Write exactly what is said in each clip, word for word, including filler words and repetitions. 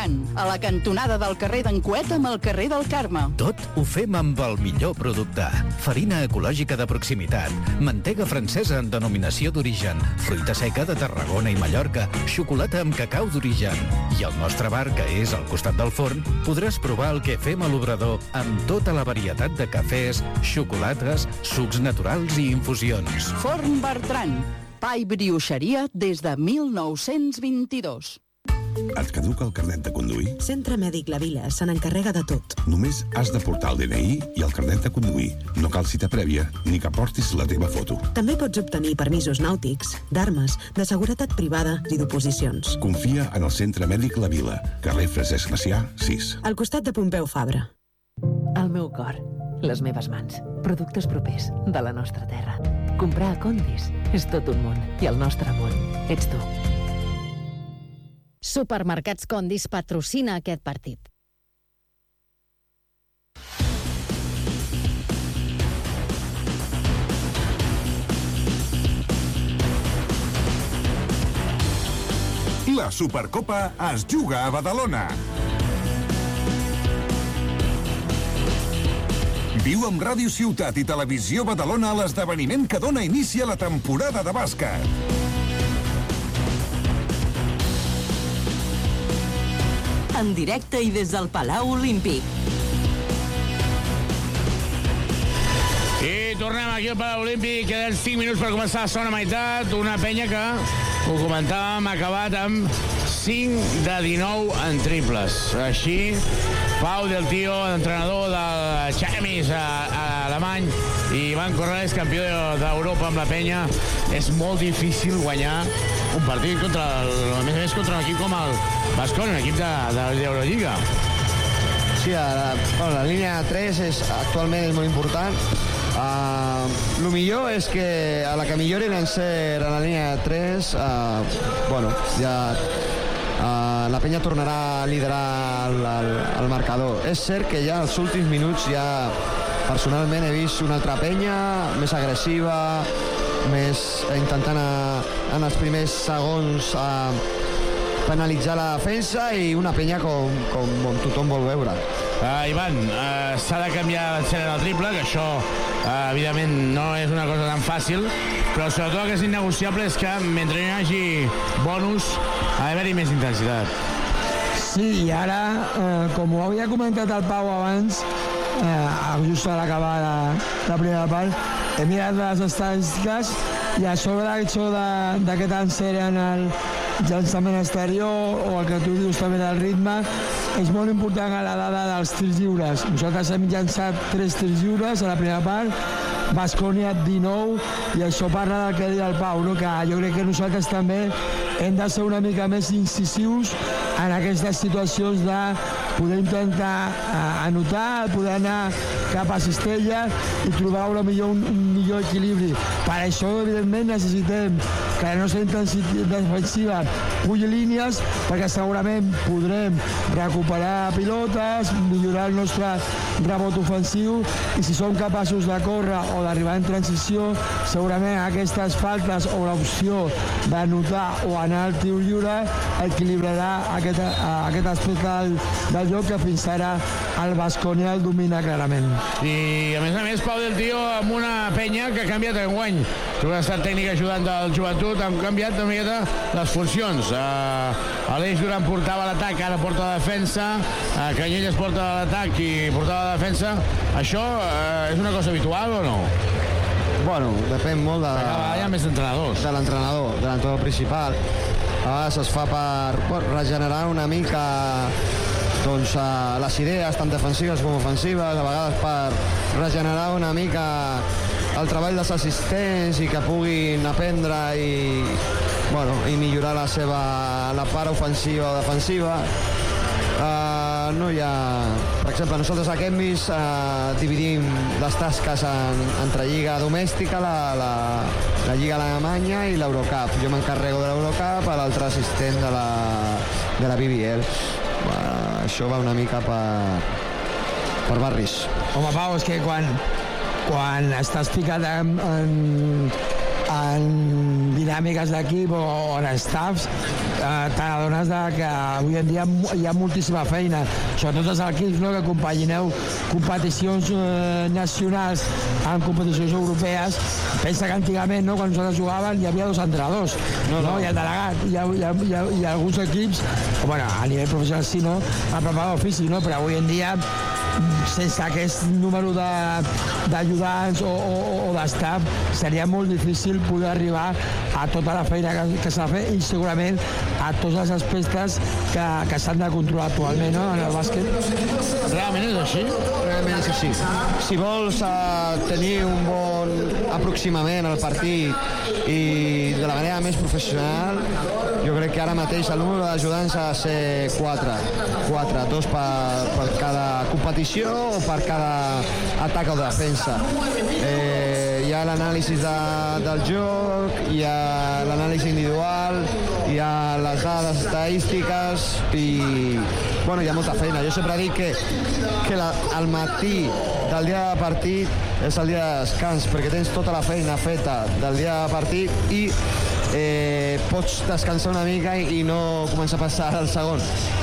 Bertran, a la cantonada del carrer d'en Coet amb el carrer del Carme. Tot ho fem amb el millor producte. Farina ecològica de proximitat, mantega francesa en denominació d'origen, fruita seca de Tarragona i Mallorca, xocolata amb cacau d'origen. I al nostre bar, que és al costat del forn, podràs provar el que fem a l'Obrador amb tota la varietat de cafès, xocolates, sucs naturals i infusions. Forn Bertran, pa i brioixeria des de mil nou-cents vint-i-dos. Et caduca el carnet de conduir? Centre Mèdic La Vila se n'encarrega de tot. Només has de portar el D N I i el carnet de conduir. No cal cita prèvia ni que portis la teva foto. També pots obtenir permisos nàutics, d'armes, de seguretat privada i d'oposicions. Confia en el Centre Mèdic La Vila, carrer Francesc Macià, sis. Al costat de Pompeu Fabra. El meu cor, les meves mans, productes propers de la nostra terra. Comprar a Condis és tot un món i el nostre món ets tu. Supermercats Condis patrocina aquest partit. La Supercopa es juga a Badalona. Viu amb Ràdio Ciutat i Televisió Badalona l'esdeveniment que dona inici a la temporada de bàsquet. En directe i des del Palau Olímpic. I tornem aquí al Palau Olímpic. Queden cinc minuts per començar la segona meitat. Una penya que, ho comentàvem, ha acabat amb cinc de dinou en triples. Així, Pau Del Tio, entrenador del Chamis a, a alemany, i Ivan Corrales, campió d'Europa amb la penya. És molt difícil guanyar un partit contra, el, a més a més, contra un equip com el Baskonia, un equip de, de l'Eurolliga. Sí, la, bueno, la línia tres és, actualment és molt important. Uh, el millor és que a la que millori l'encer a la línia tres, uh, bueno, ja uh, la penya tornarà a liderar el, el, el marcador. És cert que ja als últims minuts ja personalment he vist una altra penya més agressiva, més intentant a, en els primers segons a penalitzar la defensa, i una penya com, com, com tothom vol veure. Uh, Ivan, uh, s'ha de canviar l'encert del triple, que això uh, evidentment no és una cosa tan fàcil, però sobretot el que és innegociable és que mentre hi hagi bonus ha d'haver-hi més intensitat. Sí, i ara, eh, com ho havia comentat el Pau abans, eh, just a l'acabar la, la primera part, he mirat les estadístiques i a sobre això d'aquest encert en el llançament exterior, o el que tu dius també del ritme, és molt important a la dada dels tirs lliures. Nosaltres hem llançat tres tirs lliures a la primera part, Baskonia dinou, i això parla del que deia el Pau, no? Que jo crec que nosaltres també hem de ser una mica més incisius en aquestes situacions de poder intentar uh, anotar, poder anar cap a cistella i trobar una millor, un, un millor equilibri. Per això, evidentment, necessitem que la nostra intensitat defensiva pugi línies, perquè segurament podrem recuperar pilotes, millorar el nostre rebot ofensiu, i si som capaços de córrer o d'arribar en transició, segurament aquestes faltes o l'opció d'anotar o anar al tir lliure equilibrarà aquest, aquest aspecte del, del joc que fins ara el Baskonia el domina clarament. I a més a més, Pau Del Tio amb una penya que ha canviat enguany. Tu has estat tècnic ajudant del joventut, han canviat una miqueta les funcions. Uh, Aleix Duran portava l'atac, ara porta la defensa, uh, Canyelles porta l'atac i portava la defensa. Això uh, és una cosa habitual o no? Bueno, depèn molt de... Hi ha més entrenadors. De l'entrenador, de l'entrenador principal. A vegades es fa per bueno, regenerar una mica doncs, uh, les idees, tant defensives com ofensives, a vegades per regenerar una mica el treball dels assistents i que puguin aprendre i, bueno, i millorar la seva la part ofensiva o defensiva. Uh, no hi ha... Per exemple, nosaltres a Canvis uh, dividim les tasques en, entre lliga domèstica, la, la, la lliga alemanya i l'Eurocup. Jo m'encarrego de l'Eurocup, l'altre assistent de la, de la B B L. Uh, això va una mica per, per barris. Home, Pau, és que quan, quan estàs ficat en, en, en dinàmiques d'equip o, o en staffs, eh, t'adones que avui en dia hi ha moltíssima feina, sobretot els equips, no?, que compagineu competicions eh, nacionals amb competicions europees. Pensa que antigament, no?, quan nosaltres jugàvem hi havia dos entrenadors, no, no. i el delegat, i, hi ha, hi ha, hi ha alguns equips, bueno, a nivell professional sí, no?, el preparador físic, no?, però avui en dia sense aquest número d'ajudants o, o, o d'estat seria molt difícil poder arribar a tota la feina que, que s'ha de fer i segurament a tots els aspectes que, que s'han de controlar actualment, no?, en el bàsquet. Realment és així? Realment és així. Si vols uh, tenir un bon aproximament al partit i de la manera més professional, jo crec que ara mateix el número d'ajudants ha de ser quatre. Quatre, dos per, per cada competició o per cada atac o defensa. Eh, hi ha l'anàlisi de, del joc, hi ha l'anàlisi individual, hi ha les dades estadístiques i bueno, hi ha molta feina. Jo sempre dic que, que la, al matí del dia de partit és el dia de descans, perquè tens tota la feina feta del dia de partit i eh, pots descansar una mica i, i no començar a passar al segon.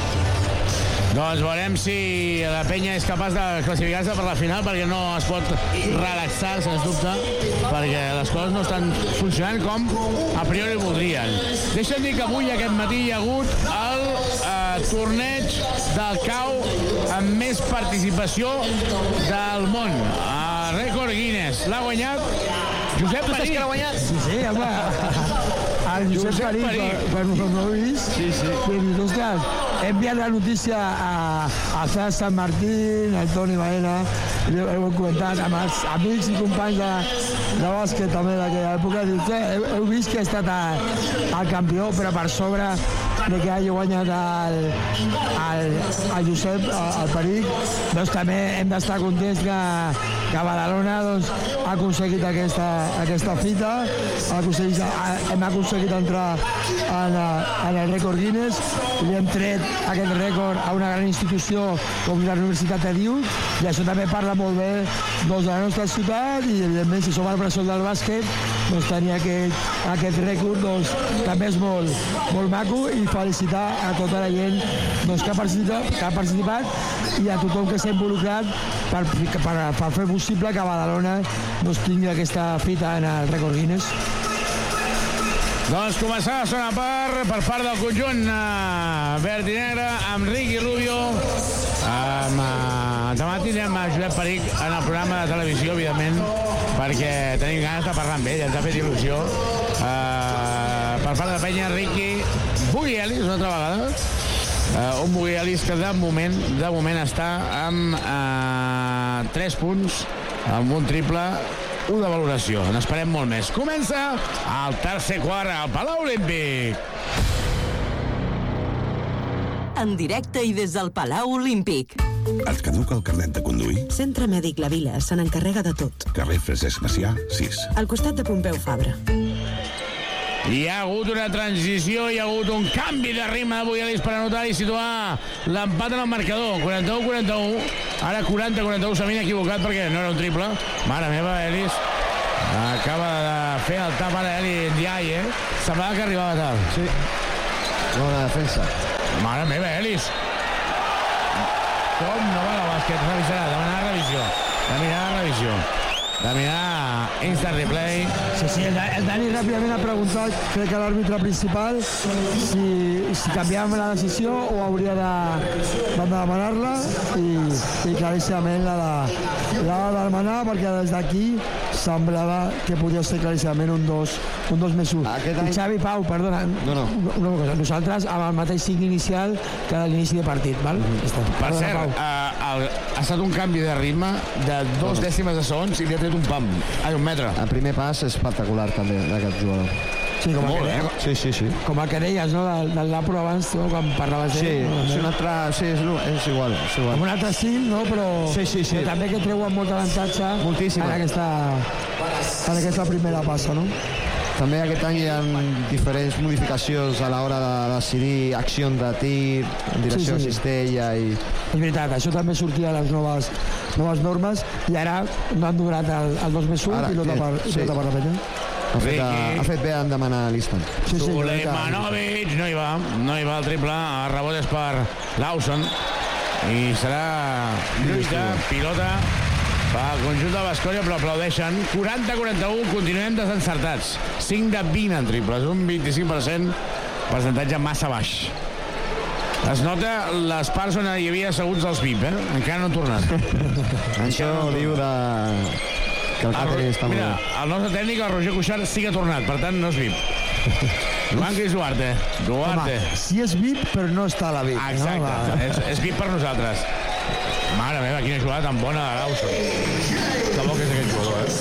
Doncs veurem si la penya és capaç de classificar-se per la final, perquè no es pot relaxar, sens dubte, perquè les coses no estan funcionant com a priori voldrien. Deixa'm dir que avui, aquest matí, hi ha hagut el eh, torneig del C A U amb més participació del món. A Rècord Guinness. L'ha guanyat Josep Peric. Que l'ha guanyat? Sí, sí, home. El Josep, Josep Peric, Peric. Per, per no ho he vist. Sí, sí. I, ostres, he enviat la notícia a, a César Sant Martín, al Toni Baena, i heu comentat amb els amics i companys de, de bàsquet també d'aquella època. Diu, heu, heu vist que ha estat el campió, però per sobre de que hagi guanyat el, el, el Josep, el, el Peric, doncs també hem d'estar contents que, que Badalona doncs, ha aconseguit aquesta, aquesta fita, ha aconseguit, hem aconseguit entrar en, en el rècord Guinness, i hem tret aquest rècord a una gran institució com la Universitat de Duke, i això també parla molt bé doncs, de la nostra ciutat, i evidentment si som el bressol del bàsquet, doncs tenir aquest, aquest rècord doncs, també és molt, molt maco, i felicitar a tota la gent doncs, que, ha participat, que ha participat i a tothom que s'ha involucrat per, per, per fer possible que Badalona doncs, tingui aquesta fita en el rècord Guinness. Doncs començar a sonar per, per part del conjunt uh, verd i negre amb Ricky Rubio. Um, uh, demà tindrem a Josep Peric en el programa de televisió, evidentment, perquè tenim ganes de parlar amb ell, ens ha fet il·lusió. Uh, per part de penya, Ricky Buguielis, una altra vegada. Uh, un Buguielis que de moment, de moment està amb uh, tres punts, amb un triple, un de valoració. N'esperem molt més. Comença el tercer quart al Palau Olímpic. En directe i des del Palau Olímpic. Et caduca el carnet de conduir? Centre Mèdic La Vila se n'encarrega de tot. Carrer Francesc Macià, sis. Al costat de Pompeu Fabra. Hi ha hagut una transició, hi ha hagut un canvi de ritme de Buguielis per anotar i situar l'empat en el marcador. quaranta-u quaranta-u, ara quaranta quaranta-u, s'havien equivocat perquè no era un triple. Mare meva, Elis acaba de fer el tap ara Eli Ndiaye, eh? Semblava que arribava tard. Sí. Bona defensa. Mare meva, Elis. Com no va la bàsquet? Revisarà, demanar revisió. Demanar revisió. De mirar instant replay. Sí, sí, el, el Dani ràpidament ha preguntat, crec que l'àrbitre principal, si, si canviàvem la decisió o hauria de, de demanar-la, i, i claríssimament la de, la de demanar, perquè des d'aquí semblava que podia ser claríssimament un dos, un dos més un. Any... I Xavi, Pau, perdona, no, no. Una cosa, nosaltres amb el mateix cinc inicial que a l'inici de partit, val? Mm-hmm. Per cert, uh, el, ha estat un canvi de ritme de dos no. dècimes de segons i li ha tret un pam, ai, un metre. El primer pas és espectacular també d'aquest jugador. Sí, com molt, que, eh? Sí, sí, sí. Com el que deies, no? Del, del Napro abans, no? Quan parlaves sí, d'ell. Sí, és un altre... Sí, és, és igual, és igual. Com un altre estil, no? Però, sí, sí, sí. però també que treuen molt avantatge moltíssim en aquesta, en aquesta primera passa, no? També aquest any hi ha diferents modificacions a l'hora de decidir acció de tir, en direcció sí, sí. a cistella i... És veritat, això també sortia a les noves, noves normes i ara no han donat el, el dos més un i pilota per, sí. per la penya. Ha fet, ha fet bé en demanar l'instant. Sí, sí, Sulemanovic, no hi va, no hi va el triple, el rebot és per Lawson, i serà lluita, pilota, pel conjunt de Baskonia, però aplaudeixen. quaranta a quaranta-u, continuem desencertats. cinc de vint en triples, un vint-i-cinc per cent, percentatge massa baix. Es nota les parts on hi havia asseguts els V I P, eh? Encara no han tornat. Això ho diu de... que el Cateri està molt bé. Mira, el nostre tècnic, el Roger Cuixart, sí que ha tornat, per tant no és V I P. Joan Cris Duarte. Duarte. Home, sí és V I P, però no està a la V I P. Exacte, no? és, és V I P per nosaltres. Mare meva, quina jugada tan bona de Lawson. Que bo que és aquest jugador, eh?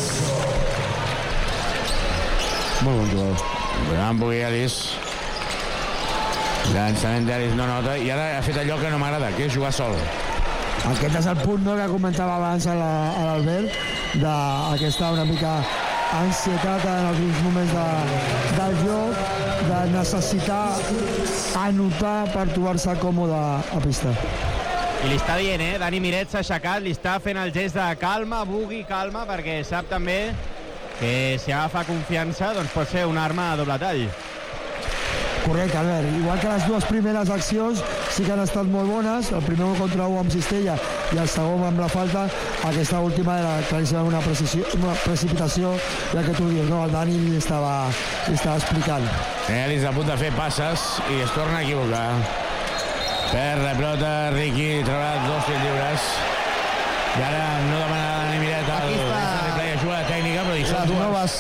Molt bon jugador. Gran Buguelis. Llançament d'Elis no nota, i ara ha fet allò que no m'agrada, que és jugar sol. Aquest és el punt, no?, que comentava abans a l'Albert, d'aquesta una mica ansietat en els últims moments de, del joc, de necessitar anotar per trobar-se còmode a pista. I li està dient, eh? Dani Miret s'ha aixecat, li està fent el gest de calma, Bugui, calma, perquè sap també que si agafa confiança doncs pot ser una arma a doble tall. Correcte, Albert. Igual que les dues primeres accions sí que han estat molt bones, el primer contra un amb cistella i el segon amb la falta, aquesta última era claríssimament una, precisió, una precipitació, ja que tu dius, no? El Dani li estava, li estava explicant. Elis a punt de fer passes i es torna a equivocar. Perd la pilota, Riqui traurà dos tirs lliures. I ara no demana a Dani Miret el replay de jugada tècnica, però hi són dues. Noves...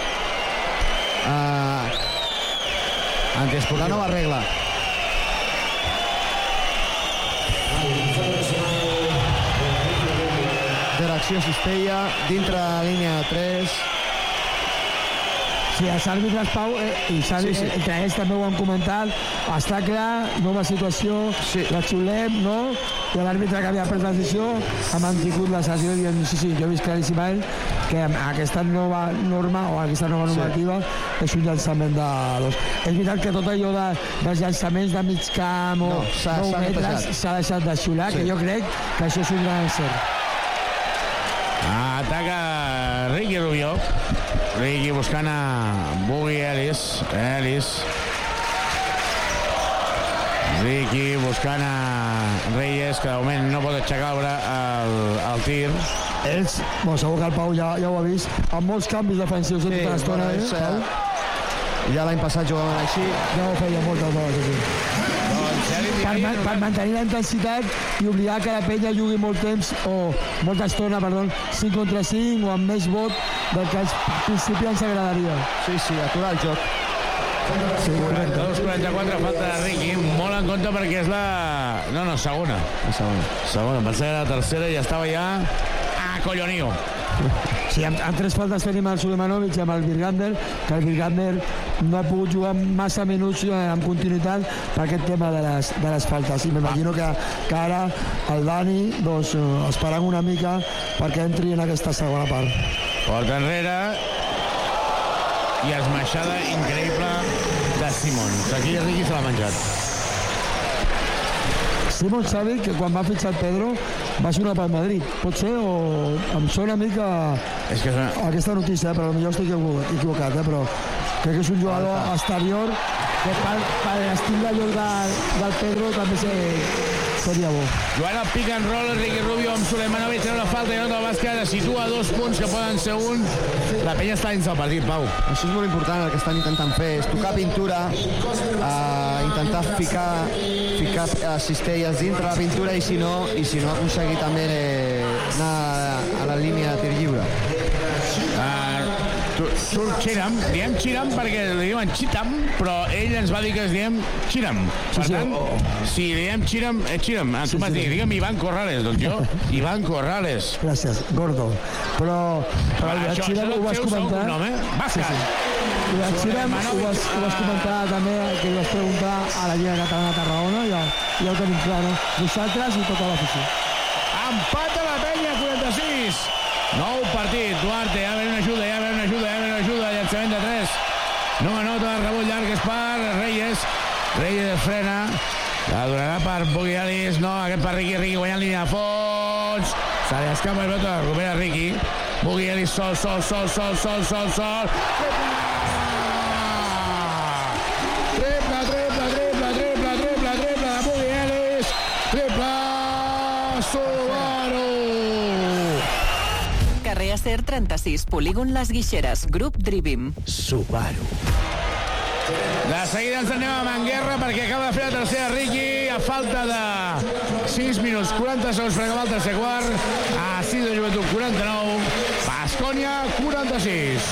Uh... La nova regla. Direcció cistella, dintre de la línia de tres. Sí, els àrbitres, Pau, eh, i sí, sí. entre ells també ho han comentat, està clar, nova situació, sí. La xulem, no? I l'àrbitre que havia pres la decisió ha mantingut la sessió dient, sí, sí, jo he vist claríssimament que aquesta nova norma o aquesta nova normativa sí. és un llançament de dos. És veritat que tot allò de, dels llançaments de mig camp o no, nou metres s'ha deixat de xular, sí. que jo crec que això és un gran encert. Ataca Riqui Rubio. Riqui buscant a Bugui Ellis. Ellis. Riqui buscant a Reyes, que de moment no pot aixecar el, el tir. Ells, bon, segur que el Pau ja, ja ho ha vist, amb molts canvis defensius sí, tota l'estona, eh, Pau? Ja l'any passat jugaven així. Ja ho feia moltes vegades aquí. Per, man, per mantenir la intensitat i obligar que la penya jugui molt temps o molta estona, perdó, cinc contra cinc o amb més vot del que al principi ens agradaria. Sí, sí, aturar el joc. Sí, quaranta-dos quaranta-quatre, falta de Riqui, molt en compte perquè és la... No, no, segona. La segona. Segona, pensava que era la tercera i estava ja a colloniu. Sí, amb, amb tres faltes tenim el Sulemanovic i amb el Virgander, que el Virgander no ha pogut jugar massa minuts amb continuïtat per aquest tema de les, de les faltes. I m'imagino que, que ara el Dani doncs, esperant una mica perquè entri en aquesta segona part. Porta enrere i esmaixada increïble de Simons. Aquí Riqui se l'ha menjat. Simon Xavi, que quan va fitxar Pedro va sonar pel Madrid, pot ser, o em sona a mi que és que aquesta notícia, eh, però potser estic equivocat, eh, però crec que és un jugador exterior que per, per l'estil de joc del, del Pedro també seria bo. Jugant el pick and roll, Riqui Rubio amb Sulemanovic, treu la falta i nota el bàsquet, situa dos punts que poden ser un. La penya està dins del partit, Pau. Això és molt important, el que estan intentant fer és tocar pintura, uh, intentar ficar, ficar uh, cistelles dintre la pintura i si no, i si no aconseguir també eh, anar a la línia de tir lliure. Uh, Surt Xiram, diem Xiram perquè li diuen Xitam, però ell ens va dir que es diem Xiram. Per sí, tant, sí. si diem Xiram, és Xiram. Ah, tu sí, vas sí. dir, digue'm Ivan Corrales, doncs jo, Ivan Corrales. Gràcies, Gordo. Però, però el això, Xiram ho vas comentar. Nom, eh? Bàsquet. Sí, sí. I el Xiram ho vas, ho vas comentar també, que ho vas preguntar a la Lliga Catalana de Tarragona, ja, ja ho tenim clar, no? Vosaltres i tota l'afició. Empat a la penya, quaranta-sis. Nou partit, Duarte, ja ve una ajuda, ja ve una ajuda, ja ve una ajuda, llançament de tres. No anota, el rebot llarg és per Reyes. Reyes frena, la donarà per Buguialis, no, aquest per Riqui, Riqui guanyant línia de fons. Se li escapa el pilota, recupera Riqui. Buguialis sol, sol, sol, sol, sol, sol, sol. Subaru! Carrer Acer trenta-sis, polígon Les Guixeres, grup Drivim. Subaru. De seguida ens anem a Manguerra perquè acaba de fer la tercera Ricky a falta de sis minuts quaranta segons per acabar el tercer quart. A sis de Joventut quaranta-nou, Baskonia quaranta-sis.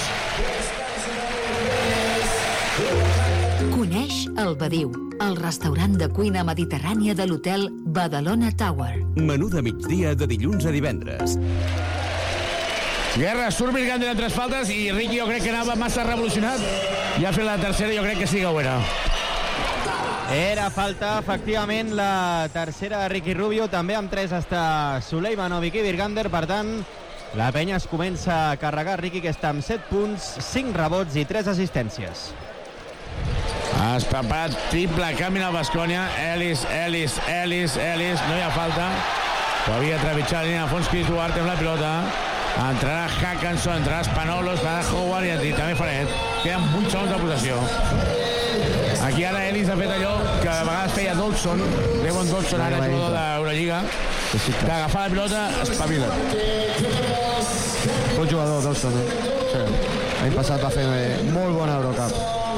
Coneix el Badiu, el restaurant de cuina mediterrània de l'hotel Badalona Tower. Menú de migdia de dilluns a divendres. Guerra, surt Virgander en tres faltes i Ricky jo crec que anava massa revolucionat i ha fet la tercera, jo crec que sí que ho era. Era falta, efectivament, la tercera de Ricky Rubio, també amb tres està Suleimanovic i Virgander, per tant, la penya es comença a carregar. Ricky, que està amb set punts, cinc rebots i tres assistències. Has preparat triple canvi al Baskonia. Ellis, Ellis, Ellis, Ellis, no hi ha falta. Ho havia trepitjat la línia de fons, Chris Duarte amb la pilota. Entrarà Hackanson, entrarà Spanulis, entrarà Howard i també Faret. Queden vuit segons de possessió. Aquí ara Ellis ha fet allò que a vegades feia Dodson, Devon Dodson, ara jugador d'Eurolliga, d'agafar la pilota, espavila't. Bon jugador, Dodson, eh? Sí. L'any passat va fer molt bona Eurocup.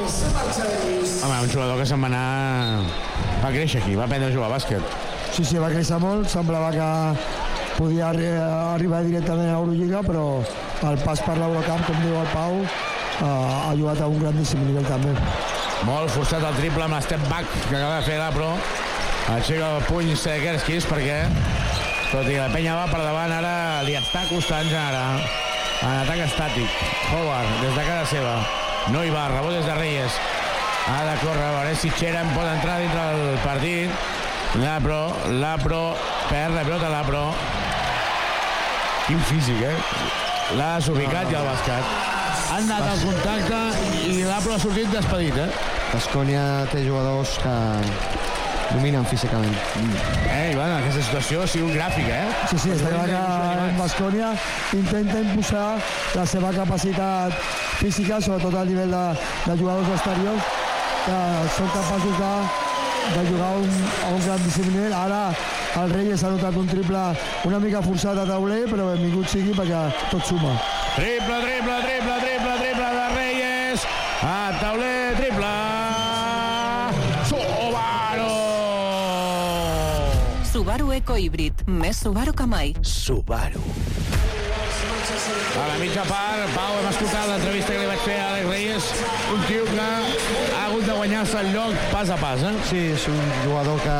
Home, un jugador que se'n va anar... Va créixer aquí, va aprendre a jugar a bàsquet. Sí, sí, va créixer molt, semblava que podia arri arribar directament a l'Eurolliga, però el pas per l'Eurocup, com diu el Pau, uh, ha jugat a un grandíssim nivell també. Molt forçat el triple amb l'step back que acaba de fer l'Apro. Aixeca el puny Sekerskis perquè, tot i que la penya va per davant, ara li està costant generar en atac estàtic. Howard, des de casa seva, no hi va, rebot des de Reyes. Ha de córrer, a veure si Xerem pot entrar dintre del partit. L'Apro, l'Apro, perd la pilota l'Apro. Quin físic, eh? L'ha desubicat i el bàsquet. Han anat al contacte i l'Apro ha sortit despedit, eh? Baskonia té jugadors que dominen físicament. Eh, Ivan, aquesta situació ha sigut gràfica, eh? Sí, sí, està clar que Baskonia intenta imposar la seva capacitat física, sobretot a nivell de, de jugadors exteriors, que són capaços de, de jugar a un, a un grandíssim nivell. Ara el Reyes ha notat un triple una mica forçat a tauler, però benvingut sigui perquè tot suma. Triple, triple, triple, triple, triple de Reyes. A tauler, triple. Subaru! Subaru Eco Híbrid, més Subaru que mai. Subaru. A la mitja part, Pau, hem escoltat l'entrevista que li vaig fer a Alex Reyes, un tio que ha hagut de guanyar-se el lloc pas a pas, eh? Sí, és un jugador que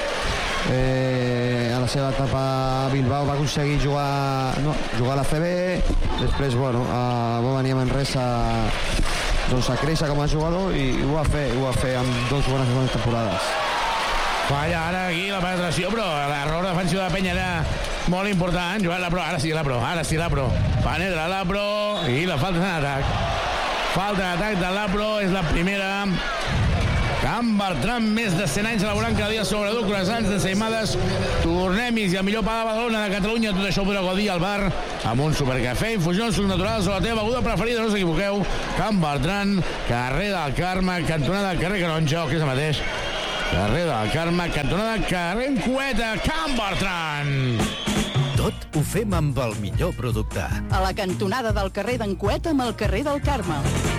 eh, a la seva etapa a Bilbao va aconseguir jugar, no, jugar a la C B, després, bueno, a, va venir a Manresa doncs, a créixer com a jugador i, i ho va fer, ho va fer amb dues bones bones temporades. Falla ara aquí la penetració, però l'error defensiu de la penya era molt important. Joan Lapro, ara sí Lapro, ara sí Lapro. Penetra Lapro i la falta en atac. Falta en atac de Lapro, és la primera. Can Bertran, més de cent anys elaborant cada dia sobre dur croissants de Seimades, tornemis i el millor pa de Badalona de Catalunya. Tot això ho podreu gaudir al bar amb un supercafè, infusions, sucs naturals o la teva beguda preferida, no us equivoqueu. Can Bertran, carrer del Carme, cantonada carrer Canonja, que és el mateix. Carrer del Carme, cantonada carrer Cueta, Can Bertran. Tot ho fem amb el millor producte. A la cantonada del carrer d'en Cueta amb el carrer del Carme.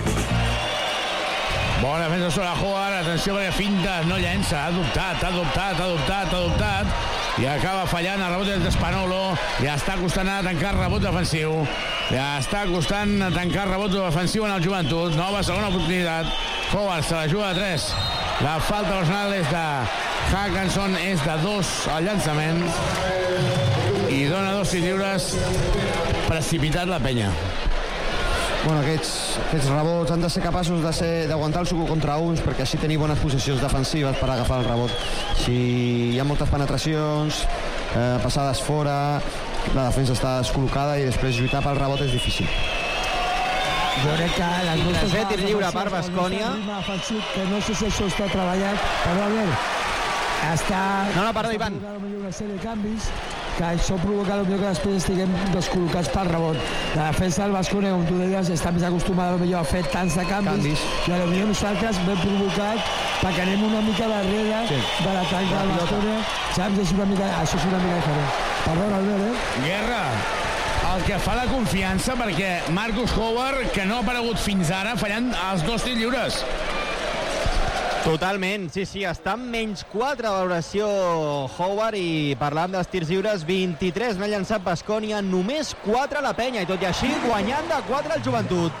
Bona defensa sobre Howard, atenció perquè finta, no llença, ha dubtat, ha dubtat, ha dubtat, ha dubtat, i acaba fallant el rebot de Spanolo, ja està costant a tancar rebot defensiu, ja està costant a tancar rebot defensiu en el Joventut, nova segona oportunitat, Howard se la juga de tres, la falta personal és de Hackanson, és de dos al llançament, i dona dos tirs lliures, precipitat la penya. Bueno, aquests, aquests rebots han de ser capaços de ser d'aguantar el suco contra uns perquè així tenir bones posicions defensives per agafar el rebot. Si hi ha moltes penetracions, eh, passades fora, la defensa està descol·locada i després lluitar pel rebot és difícil. Jo crec que les nostres... Tercer tir lliure per Baskonia. Que no sé si això està treballat, però a veure, està... No, no, perdó, Ivan. Una sèrie de canvis que això provoca potser que després estiguem descol·locats pel rebot. La defensa del Baskonia, com tu deies, està més acostumada potser a fer tants de canvis, canvis. I potser nosaltres ben provocat perquè anem una mica darrere sí. de l'atac del Baskonia. Saps? És una mica, això és una mica diferent. Perdona, Albert, eh? Guerra, el que fa la confiança perquè Marcus Howard, que no ha aparegut fins ara, fallant els dos tirs lliures. Totalment, sí, sí, està en menys quatre de valoració Howard i parlant dels tirs lliures, vint-i-tres n'ha llançat Baskonia, només quatre la penya, i tot i així guanyant de quatre el Joventut.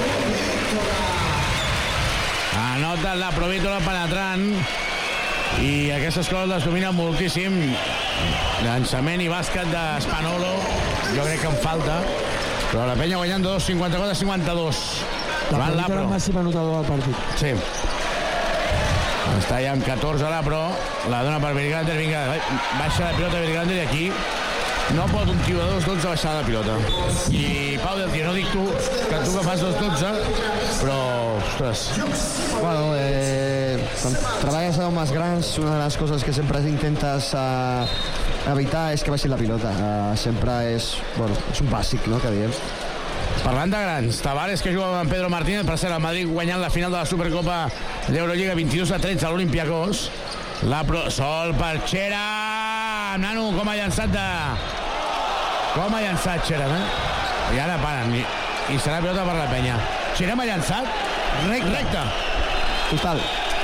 Anota la Provítola penetrant i aquestes coses les domina moltíssim. Llançament i bàsquet d'Spanolo, jo crec que en falta, però la penya guanyant de dos cinquanta-quatre a cinquanta-dos. La Provítola és màxima anotadora del partit. Sí. Està ja amb catorze a la Pro, la dona per Virgander, vinga, baixa la pilota Virgander i aquí no pot un tio de dos dotze baixar la pilota. I Pau del Tio, no dic tu, que tu que fas dos dotze, però, ostres... Bueno, eh, quan treballes a homes grans, una de les coses que sempre intentes eh, evitar és que baixi la pilota. Eh, sempre és, bueno, és un bàsic, no?, que diem. Parlant de grans, Tavares, que juga amb Pedro Martínez, per cert, el Madrid guanyant la final de la Supercopa d'Eurolliga vint-i-dos a tretze a l'Olympiacos. La pro... Sol per Xera, nano, com ha llançat de... Com ha llançat Xera, eh? I ara paren, i, i serà pilota per la penya. Xera m'ha llançat recte. recte. Total.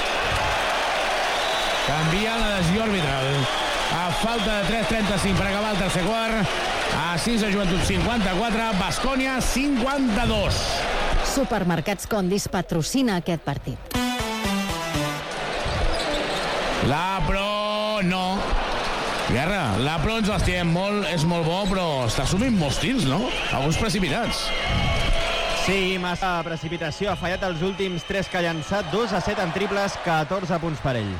Canvia la decisió arbitral. A falta de tres trenta-cinc per acabar el tercer quart. A sis de Joventut cinquanta-quatre, Baskonia cinquanta-dos. Supermercats Condis patrocina aquest partit. La Pro no. Guerra, la Pro ens l'estiem molt, és molt bo, però està assumint molts tirs, no? Alguns precipitats. Sí, massa precipitació. Ha fallat els últims tres que ha llançat, dos a set en triples, catorze punts per ell.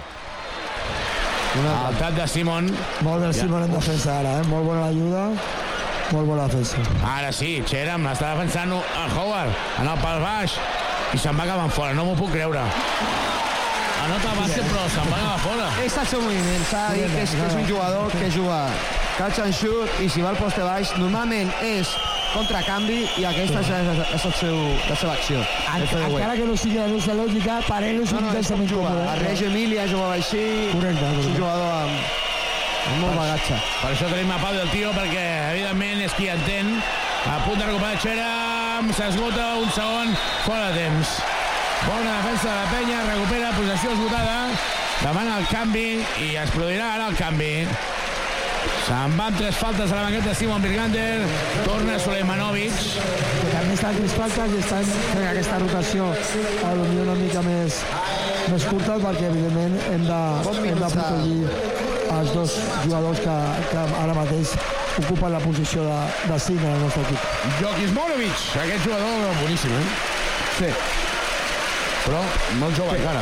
El tap de Simon. Molt bé el Simon en defensa ara, eh? Molt bona l'ajuda, molt bona defensa. Ara sí, Xeram està defensant a Howard, en el pal baix, i se'n va acabant fora, no m'ho puc creure. Anota bàsquet, però se'n va acabar fora. És el seu moviment, s'ha de dir que és, que és un jugador que juga catch and shoot, i si va al poste baix, normalment és contracanvi, i aquesta és, és, és el seu, la seva acció. Encara que no sigui la nostra lògica, per ell és un intensament còmode. El Reggio Emilia jugava així, correcte, és un jugador amb, amb molt bagatge. Per això tenim a Pau del Tio, perquè evidentment és qui entén. A punt de recuperar Xeram, s'esgota un segon, fora de temps. Bona defensa de la penya, recupera, possessió esgotada, demana el canvi i es produirà ara el canvi. Se'n van tres faltes a la banqueta de Simon Virgander, torna Sulejmanovic. Que també estan tres faltes i estan fent aquesta rotació a potser una mica més, més curta, perquè evidentment hem de, hem de protegir els dos jugadors que, que ara mateix ocupen la posició de, de cinc en el nostre equip. Jokismonovic, aquest jugador boníssim, eh? Sí. Però molt jove encara.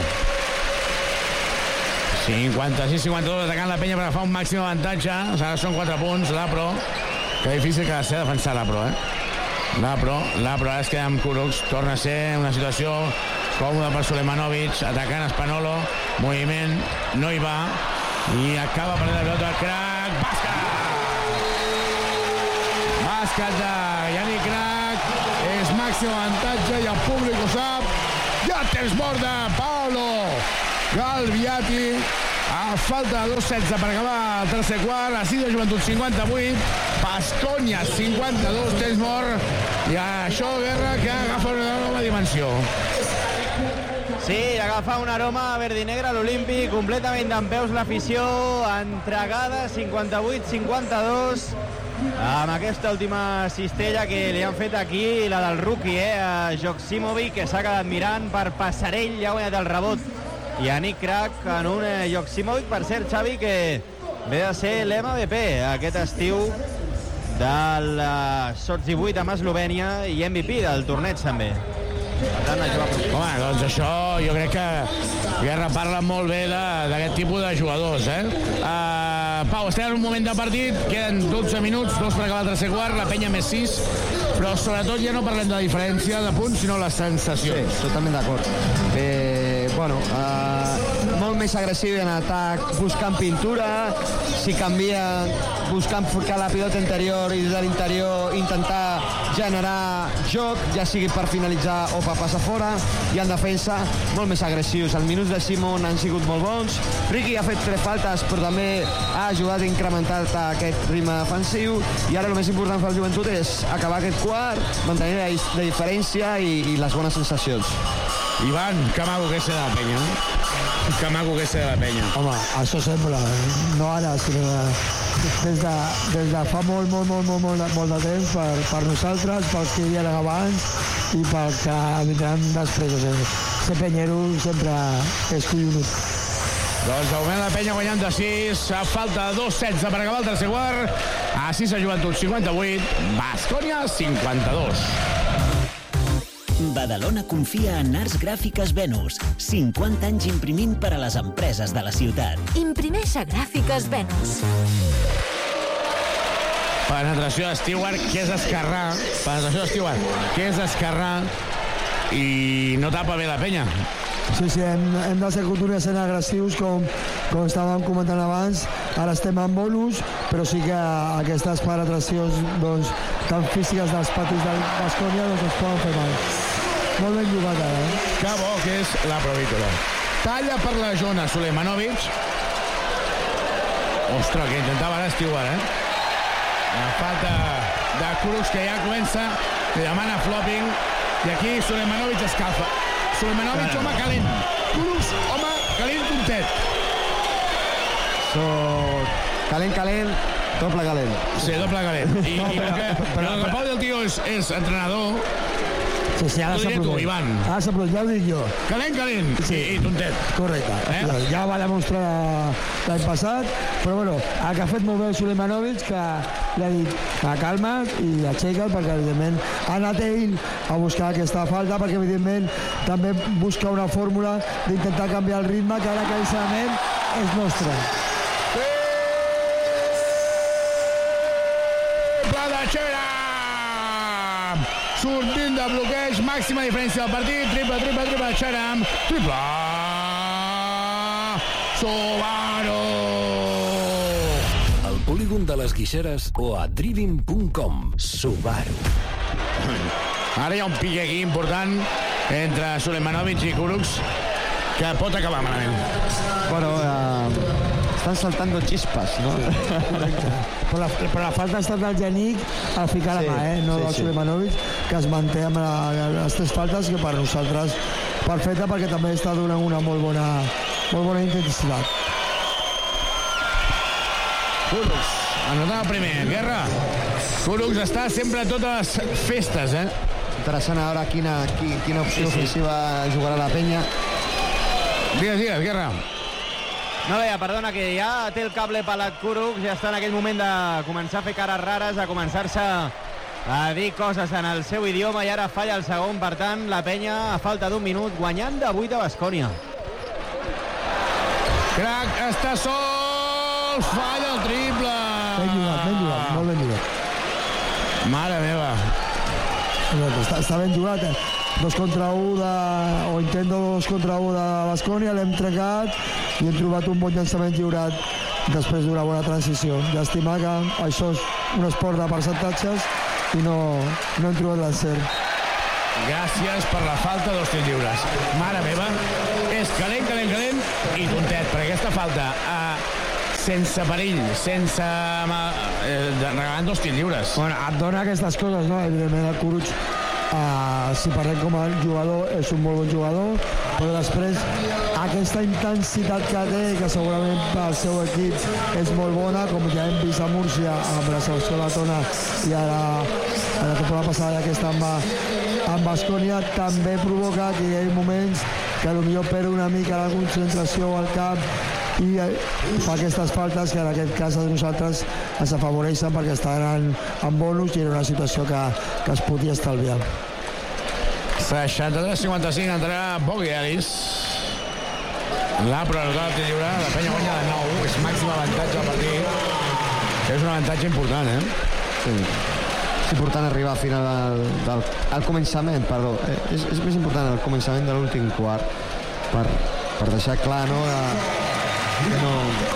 cinquanta-sis cinquanta-dos atacant la penya per agafar un màxim avantatge. Ara són quatre punts, la Pro. Que difícil que ha de ser defensar la Pro, eh? La Pro, la Pro, ara es queda amb Kurucs. Torna a ser una situació còmoda per Sulejmanovic, atacant Spanolo. Moviment, no hi va. I acaba perdent la pilota, crac, bàsquet! Bàsquet de Yannick Crac. És màxim avantatge i el públic ho sap. Ja temps mort de Paolo Galviati, a falta de dos setze per acabar el tercer quart, a sis de Joventut cinquanta-vuit, Baskonia cinquanta-dos, temps mort, i això, Guerra, que agafa una nova dimensió. Sí, agafa un aroma verdinegre a l'Olímpic, completament dempeus l'afició, entregada cinquanta-vuit cinquanta-dos, amb aquesta última cistella que li han fet aquí, la del rookie, eh, a Joksimovic, que s'ha quedat mirant per Passarell, ja ha guanyat el rebot. I Yannick Crac en un eh, Joksimovic, per cert, Xavi, que ve de ser l'M V P aquest estiu del uh, Sochi vuit amb Eslovènia i M V P del torneig també. Per tant, això... Home, doncs això jo crec que Guerra parla molt bé d'aquest tipus de jugadors, eh? Uh, Pau, estem en un moment de partit, queden dotze minuts, dos per acabar el tercer quart, la penya més sis, però sobretot ja no parlem de diferència de punts, sinó les sensacions. Sí, totalment d'acord. Eh, bueno, uh, molt més agressiu en atac, buscant pintura, si canvia, buscant ficar la pilota interior i des de l'interior intentar generar joc, ja sigui per finalitzar o per passar fora, i en defensa molt més agressius. Els minuts de Simon han sigut molt bons. Ricky ha fet tres faltes, però també ha ajudat a incrementar aquest ritme defensiu, i ara el més important per al Joventut és acabar aquest quart, mantenir la, la diferència i, i les bones sensacions. Ivan, que maco que és de la penya. Que maco que és de la penya. Home, això sembla, no ara, sinó des de, des de fa molt, molt, molt, molt, molt, molt de temps per, per nosaltres, pels que hi eren abans i pels que vindran després. O sigui, ser penyero sempre és collonut. Doncs de moment la penya guanyant de sis, a falta de dos setze per acabar el tercer quart. A sis a Joventut cinquanta-vuit, Baskonia cinquanta-dos. Badalona confia en Arts Gràfiques Venus. cinquanta anys imprimint per a les empreses de la ciutat. Imprimeix a Gràfiques Venus. Penetració de Stewart, que és esquerrà. Penetració de Stewart, que és esquerrà. I no tapa bé la penya. Sí, sí, hem, hem de ser contundents i agressius, com, com estàvem comentant abans. Ara estem en bonus, però sí que aquestes penetracions doncs, tan físiques dels patis del Baskonia doncs, es poden fer mal. Molt ben jugat ara, eh? Que bo que és la Provítola. Talla per la zona Sulemanovic. Ostres, que intentava ara Stewart, eh? La falta de Cruz, que ja comença, li demana flopping, i aquí Sulemanovic escalfa. Sulemanovic, home calent. Cruz, home calent puntet. So, calent, calent, doble calent. Sí, doble calent. I, i perquè, però el Pau del Tio és, és entrenador. Sí, sí, ara s'ha produït. Ara s'ha produït, ja ho dic jo. Calent, calent. Sí, i tontet. Correcte. Eh? Ja ho va demostrar l'any passat, però bueno, el que ha fet molt bé el Sulemanovic, que li ha dit que calma't i aixeca't, perquè evidentment ha anat ell a buscar aquesta falta, perquè evidentment també busca una fórmula d'intentar canviar el ritme, que ara claríssimament és nostre. Pla de Xera! Sortint de bloqueig, màxima diferència del partit, triple, triple, triple, Xeram, triple! Subaru! Al polígon de les Guixeres o a driving punt com. Subaru. Ara hi ha un pique aquí important entre Sulemanovic i Kurucs que pot acabar malament. Bueno, eh, estan saltando chispas, no? Però la, però la falta ha estat del Janik al ficar Sí, la mà, eh? No sí, del sí. Sulemanovic, que es manté amb la, les tres faltes, que per nosaltres perfecta, perquè també està donant una molt bona, molt bona intensitat. Kurucs, anotant el primer, Guerra. Kurucs està sempre a totes les festes, eh? Interessant a veure quina, qui- quina opció Sí, sí. ofensiva jugarà la penya. Digues, digues, Guerra. No, deia, perdona, que ja té el cable pelat Kurucs, ja està en aquell moment de començar a fer cares rares, a començar-se a dir coses en el seu idioma, i ara falla el segon, per tant, la penya, a falta d'un minut, guanyant de vuit a Baskonia. Crac, està sol, falla el triple. Ben jugat, ben jugat, molt ben jugat. Mare meva. Està, està ben jugat, eh? Dos contra un de, o intent de dos contra un de Baskonia, l'hem trencat i hem trobat un bon llançament lliurat després d'una bona transició. Llàstima que això és un esport de percentatges i no, no hem trobat l'encert. Gràcies per la falta dos tirs lliures. Mare meva, és calent, calent, calent i tontet, perquè aquesta falta eh, sense perill, sense eh, regalant dos tirs lliures. Bueno, et dona aquestes coses, no? Evidentment el Kurucs, uh, si parlem com a jugador, és un molt bon jugador, però després aquesta intensitat que té, que segurament pel seu equip és molt bona, com ja hem vist a Múrcia amb la selecció de la Tona i ara a la temporada passada aquesta amb, amb Baskonia, també provoca que hi ha moments que potser perd una mica la concentració al camp i fa aquestes faltes que en aquest cas a nosaltres ens afavoreixen perquè estaran en bonus i era una situació que, que es podia estalviar. seixanta-tres cinquanta-cinc entrarà Bogiaris. La pròrroga del tir lliure, la penya guanya de nou, és màxim avantatge al partit. És un avantatge important, eh? Sí. És important arribar al final del, del al començament, perdó. És, és més important el començament de l'últim quart, per, per deixar clar, no, que no...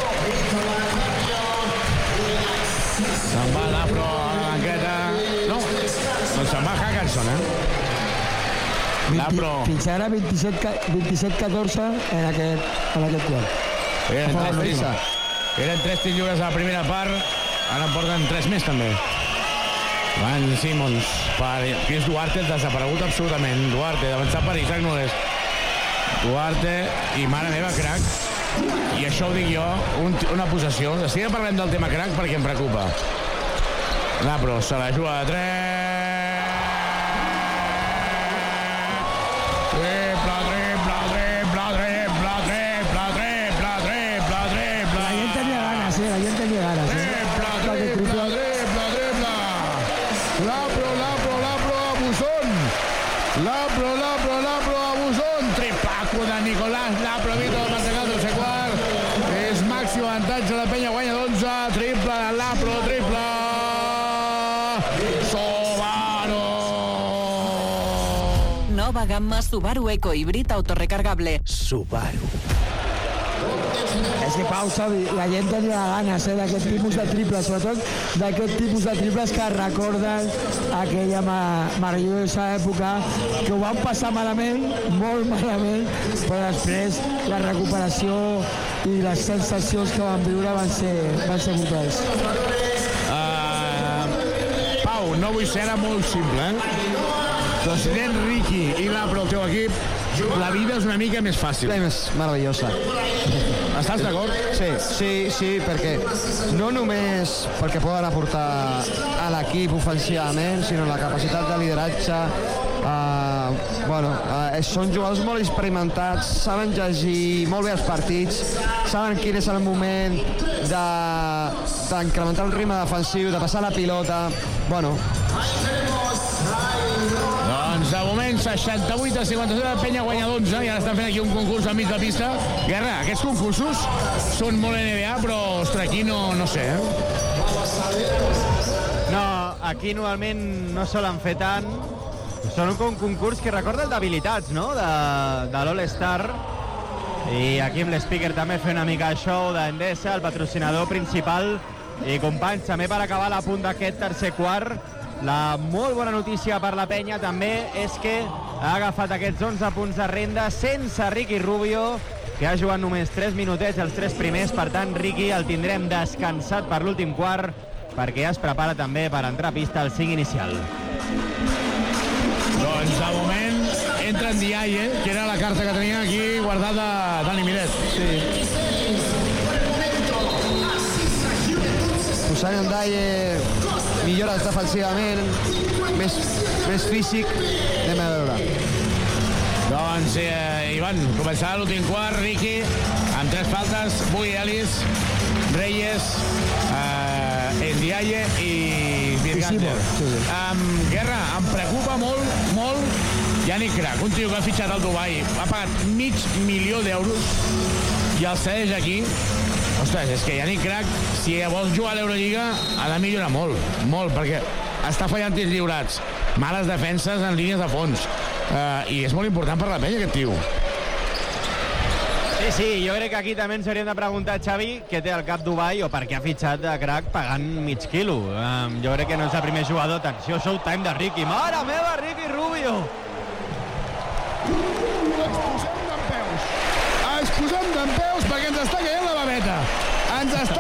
Se'n va l'Apro a la banqueta. No, doncs se'n va Hackerson, eh? L'Apro. Fins ara vint-i-set catorze en aquest, en aquest quart. Eren tres, eren tres tirs lliures a la primera part, ara en porten tres més també. Van Simmons per Chris Duarte, desaparegut absolutament. Duarte, d'avançar per Isaac Nunes. Duarte i mare meva, crack. I això ho dic jo, un, una possessió. De seguida parlem del tema crack perquè em preocupa. L'Apro se la juga a tres. Triple, triple, triple, triple, triple, triple, triple, triple. La gent tenia ganes, eh? La gent tenia ganes, eh? Triple, triple, triple, triple. L'Apro, l'Apro, l'Apro a Busón. L'Apro, l'Apro, l'Apro a Busón. Triplaco de Nicolás L'Apro, Vito del Martecat, del quart. És màxim avantatge, la penya guanya d'onze. Triple de l'Apro, triple. Subaru. Nova gamma Subaru Eco híbrid autorecargable. Subaru. És que, Pau, Xavi, la gent tenia ganes eh, d'aquest tipus de triples, sobretot d'aquest tipus de triples que recorden aquella ma meravellosa època que ho van passar malament, molt malament, però després la recuperació i les sensacions que van viure van ser, van ser brutals. Uh, Pau, no vull ser ara molt simple, eh? Però si tens Ricky i l'Apro al teu equip, la vida és una mica més fàcil. És més meravellosa. Estàs d'acord? Sí, sí, sí, perquè no només perquè poden aportar a l'equip ofensivament, sinó la capacitat de lideratge. Uh, bueno, uh, són jugadors molt experimentats, saben llegir molt bé els partits, saben quin és el moment d'incrementar el ritme defensiu, de passar la pilota. Bueno, doncs de moment seixanta-vuit a cinquanta-set, la penya guanya d'onze i ara estan fent aquí un concurs al mig de pista. Guerra, aquests concursos són molt N B A, però ostres, aquí no, no sé, eh? No, aquí normalment no solen fer tant. Són un concurs que recorda el d'habilitats, no?, de, de l'All-Star. I aquí amb l'Speaker també fer una mica de show d'Endesa, el patrocinador principal. I companys, també per acabar la punt d'aquest tercer quart, la molt bona notícia per la penya també és que ha agafat aquests onze punts de renda sense Ricky Rubio, que ha jugat només tres minutets, els tres primers. Per tant, Ricky el tindrem descansat per l'últim quart, perquè ja es prepara també per entrar a pista al cinc inicial. Doncs de moment entra en Diaye, que era la carta que tenia aquí guardada Dani Miret. Sí. Posant en Diaye millores defensivament, més, més físic, anem a veure. Doncs, eh, Ivan, començarà l'últim quart, Ricky, amb tres faltes, Bui Ellis, Reyes, eh, Ndiaye i Virgander. Sí, sí. Um, Guerra, em preocupa molt, molt, Yannick Crack, un tio que ha fitxat al Dubai, ha pagat mig milió d'euros i el cedeix aquí. Ostres, és que Yannick Crack, si vols jugar a l'Eurolliga, ha de millorar molt, molt, perquè està fallant tirs lliurats, males defenses en línies de fons, uh, i és molt important per la penya, aquest tio. Sí, sí, jo crec que aquí també ens hauríem de preguntar, Xavi, què té al cap Dubai o per què ha fitxat de Crack pagant mig quilo. Um, jo crec que no és el primer jugador. Atenció, showtime de Ricky. Mare meva, Ricky Rubio! Ens posem d'en peus. Ens posem d'en peus perquè ens està caient la babeta. Ens està